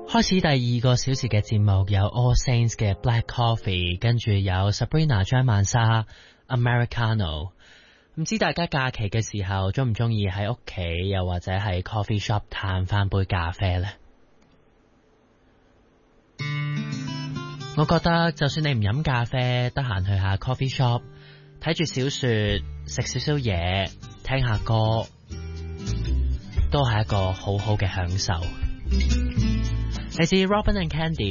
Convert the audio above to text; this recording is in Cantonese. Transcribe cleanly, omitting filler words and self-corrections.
開始第二個小時嘅節目，有 All Saints 嘅 Black Coffee， 跟住有 Sabrina 張曼莎 Americano。 唔知大家假期嘅時候鍾唔鍾意喺屋企又或者喺 coffee shop 嘆返杯咖啡呢？我覺得就算你唔飲咖啡，得閒去下 coffee shop， 睇住小說，食少少嘢，聽下歌，都係一個好好嘅享受。嚟自 Robin and Candy